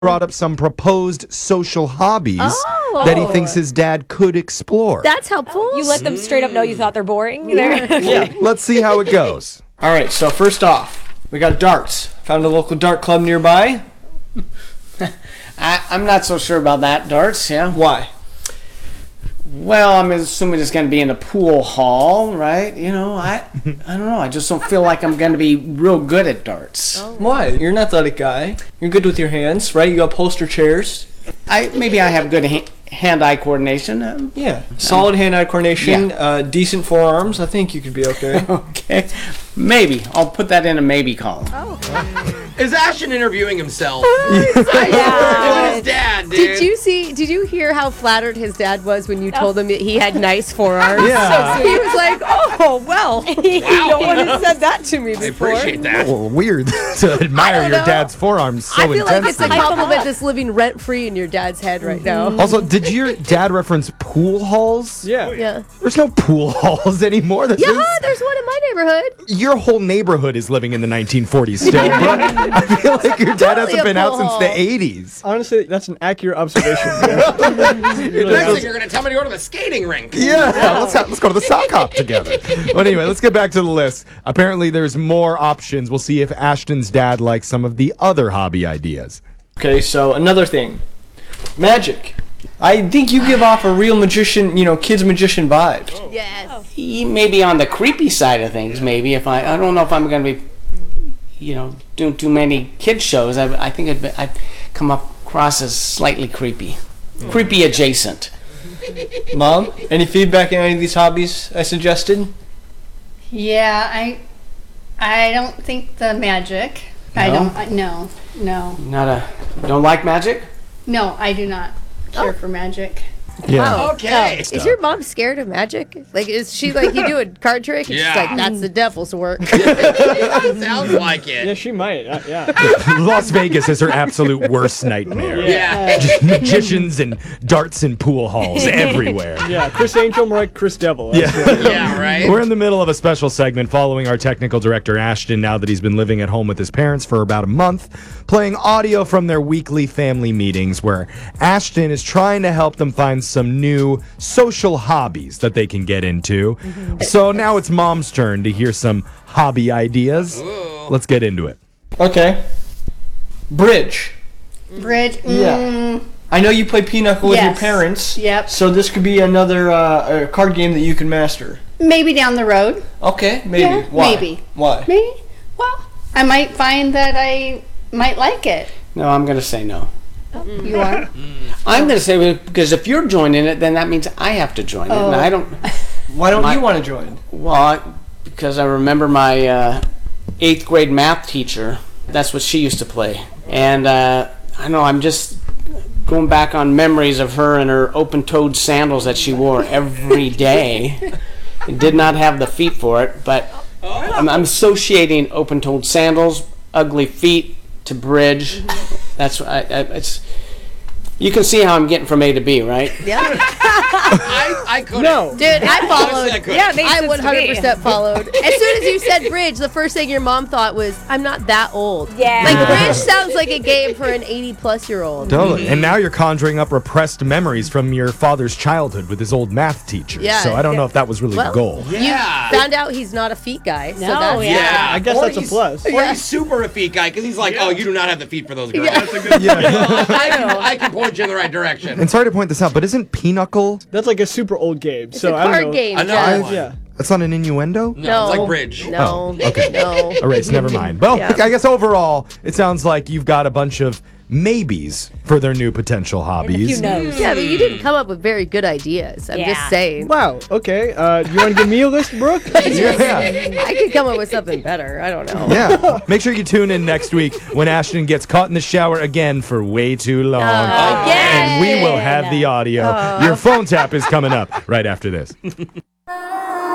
brought up some proposed social hobbies that he thinks his dad could explore. That's helpful. You let them straight up know you thought they're boring. Yeah. Let's see how it goes. All right, so first off, we got darts. Found a local dart club nearby. I'm not so sure about that, darts, yeah. Why? Well, I'm assuming it's going to be in a pool hall, right? You know, I don't know. I just don't feel like I'm going to be real good at darts. Why? You're an athletic guy. You're good with your hands, right? You got upholster chairs. Maybe I have good hand-eye coordination. Yeah. Solid hand-eye coordination, decent forearms. I think you could be okay. Okay. Maybe. I'll put that in a maybe column. Is Ashton interviewing himself? Yeah. His dad, dude. Did you hear how flattered his dad was when you told him that he had nice forearms? Yeah. So he was like, oh, well, no one has said that to me I before. appreciate that. Well, weird to admire your know. dad's forearms so I feel like it's a intensely. compliment that's living rent-free in your dad's head right now. Also, did your dad reference pool halls? Yeah. Yeah. There's no pool halls anymore. Yeah, there's one in my neighborhood. Your whole neighborhood is living in the 1940s still. But I feel like your dad Totally hasn't a been out pool since hall. the 80s. Honestly, that's an accurate observation. Next thing you're going to tell me to go to the skating rink. Yeah, let's go to the sock hop together. But anyway, let's get back to the list. Apparently, there's more options. We'll see if Ashton's dad likes some of the other hobby ideas. Okay, so another thing. Magic. I think you give off a real magician, kid's magician vibe. Yes. He may be on the creepy side of things, maybe. If I don't know if I'm going to be, doing too many kid shows. I think I'd come across as slightly creepy. Creepy adjacent. Mom, any feedback on any of these hobbies I suggested? Yeah, I don't think the magic. No? No, Don't like magic? no, I do not care for magic. Wow. Okay. Is your mom scared of magic? Like, is she like, you do a card trick and she's Yeah. like, that's the devil's work? Sounds like it. Yeah, she might. Yeah. Las Vegas is her absolute worst nightmare. Yeah. Magicians and darts and pool halls everywhere. Yeah, Chris Angel, more like Chris Devil. Yeah. Yeah, right? We're in the middle of a special segment following our technical director, Ashton, now that he's been living at home with his parents for about a month, playing audio from their weekly family meetings where Ashton is trying to help them find some new social hobbies that they can get into. So now it's Mom's turn to hear some hobby ideas. Let's get into it. Okay. Bridge. Bridge. Yeah. I know you play Pinochle with your Yes. parents. Yep. So this could be another card game that you can master. Maybe down the road. Okay, maybe. Yeah, Why? maybe. Why? Maybe. Well, I might find that I might like it. No, I'm going to say no. You are? I'm going to say because if you're joining it, then that means I have to join it. And I don't. Why don't My- you want to join? Well, because I remember my 8th grade math teacher. That's what she used to play. And I don't know, I'm just going back on memories of her and her open-toed sandals that she wore every day. And did not have the feet for it, but I'm associating open-toed sandals, ugly feet to bridge. That's it's. You can see how I'm getting from A to B, right? Yeah. I couldn't. No. Dude, I followed. Honestly, I couldn't. Yeah, makes I sense to me. 100% followed. As soon as you said bridge, the first thing your mom thought was, I'm not that old. Yeah. Like, bridge sounds like a game for an 80-plus-year-old. Totally. And now you're conjuring up repressed memories from your father's childhood with his old math teacher. Yeah. So I don't know if that was really the goal. Yeah. You found out he's not a feet guy. So that's Yeah. I guess Or that's a he's- plus. Or he's super a feet guy because he's like, oh, you do not have the feet for those girls. Yeah. I can point you in the right direction. And sorry to point this out, but isn't Pinochle, That's like a super old game. It's so a I don't card know. game, Another Jeff. one. Yeah. that's not an innuendo? No, it's like bridge. No. okay. No. Erase, never mind. Well, Yeah. I guess overall, it sounds like you've got a bunch of maybes for their new potential hobbies. Yeah, but you didn't come up with very good ideas. I'm just Yeah. saying. Wow. Okay. You want to give me a list, Brooke? Yeah. I could come up with something better. I don't know. Yeah. Make sure you tune in next week when Ashton gets caught in the shower again for way too long. Again. And we will have the audio. Your phone tap is coming up right after this.